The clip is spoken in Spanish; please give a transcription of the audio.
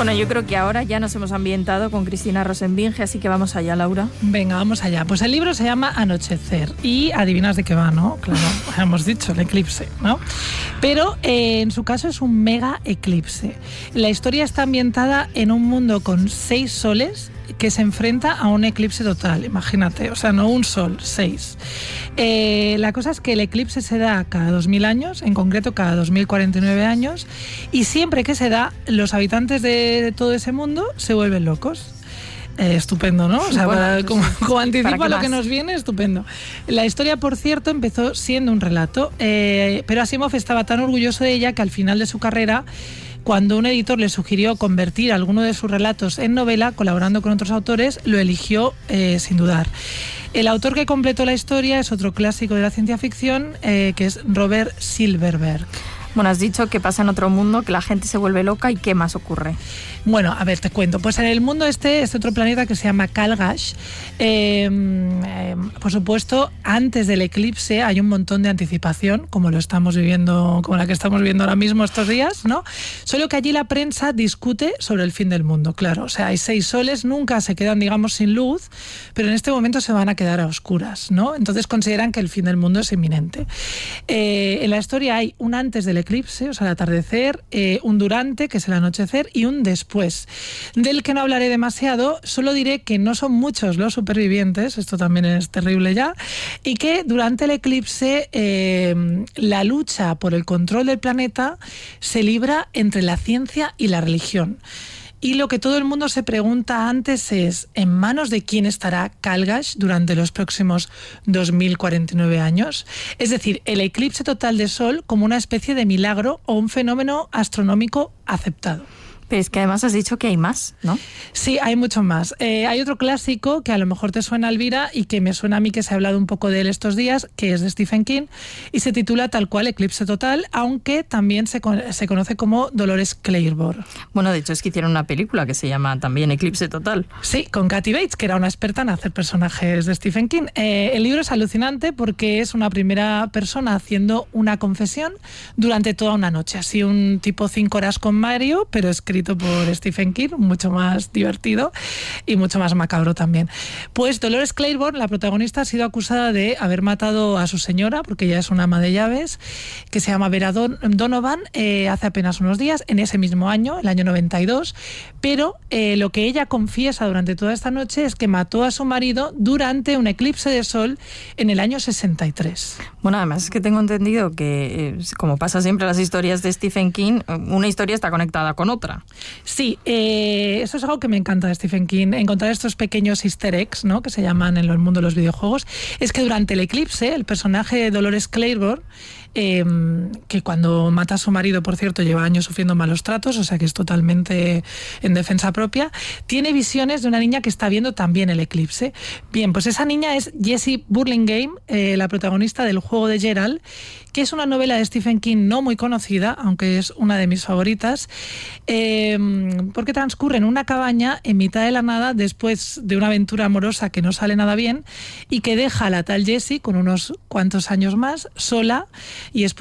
Bueno, yo creo que ahora ya nos hemos ambientado con Cristina Rosenbinge, así que vamos allá, Laura. Venga, vamos allá. Pues el libro se llama Anochecer y adivinas de qué va, ¿no? Claro, hemos dicho, el eclipse, ¿no? Pero en su caso es un mega eclipse. La historia está ambientada en un mundo con 6 soles que se enfrenta a un eclipse total, imagínate, o sea, no un sol, 6. La cosa es que el eclipse se da cada 2000 años, en concreto cada 2049 años, y siempre que se da, los habitantes de todo ese mundo se vuelven locos. Estupendo, ¿no? O sea, bueno, como anticipa lo que nos viene, estupendo. La historia, por cierto, empezó siendo un relato, pero Asimov estaba tan orgulloso de ella que al final de su carrera, cuando un editor le sugirió convertir alguno de sus relatos en novela, colaborando con otros autores, lo eligió sin dudar. El autor que completó la historia es otro clásico de la ciencia ficción, que es Robert Silverberg. Bueno, has dicho que pasa en otro mundo, que la gente se vuelve loca, ¿y qué más ocurre? Bueno, a ver, te cuento. Pues en el mundo este otro planeta que se llama Calgash. Por supuesto, antes del eclipse hay un montón de anticipación, como lo estamos viviendo, como la que estamos viendo ahora mismo estos días, ¿no? Solo que allí la prensa discute sobre el fin del mundo, claro. O sea, hay 6 soles, nunca se quedan, digamos, sin luz, pero en este momento se van a quedar a oscuras, ¿no? Entonces consideran que el fin del mundo es inminente. En la historia hay un antes del eclipse, o sea, el atardecer, un durante, que es el anochecer, y un después, del que no hablaré demasiado. Solo diré que no son muchos los supervivientes, esto también es terrible ya, y que durante el eclipse la lucha por el control del planeta se libra entre la ciencia y la religión. Y lo que todo el mundo se pregunta antes es, ¿en manos de quién estará Calgash durante los próximos 2049 años? Es decir, el eclipse total de Sol como una especie de milagro o un fenómeno astronómico aceptado. Pero es que además has dicho que hay más, ¿no? Sí, hay mucho más. Hay otro clásico que a lo mejor te suena, Elvira, y que me suena a mí que se ha hablado un poco de él estos días, que es de Stephen King, y se titula tal cual Eclipse Total, aunque también se conoce como Dolores Claiborne. Bueno, de hecho es que hicieron una película que se llama también Eclipse Total. Sí, con Kathy Bates, que era una experta en hacer personajes de Stephen King. El libro es alucinante porque es una primera persona haciendo una confesión durante toda una noche. Así un tipo 5 horas con Mario, pero escrito por Stephen King, mucho más divertido y mucho más macabro también. Pues Dolores Claiborne, la protagonista, ha sido acusada de haber matado a su señora, porque ella es una ama de llaves, que se llama Vera Donovan, hace apenas unos días, en ese mismo año, el año 92, pero lo que ella confiesa durante toda esta noche es que mató a su marido durante un eclipse de sol en el año 63. Bueno, además es que tengo entendido que, como pasa siempre en las historias de Stephen King, una historia está conectada con otra. Sí, eso es algo que me encanta de Stephen King, encontrar estos pequeños easter eggs, ¿no?, que se llaman en el mundo de los videojuegos. Es que durante el eclipse, el personaje de Dolores Claiborne, que cuando mata a su marido, por cierto, lleva años sufriendo malos tratos, o sea que es totalmente en defensa propia, tiene visiones de una niña que está viendo también el eclipse. Bien, pues esa niña es Jessie Burlingame, la protagonista del Juego de Geralt, que es una novela de Stephen King no muy conocida, aunque es una de mis favoritas, porque transcurre en una cabaña en mitad de la nada después de una aventura amorosa que no sale nada bien y que deja a la tal Jessie con unos cuantos años más sola, y es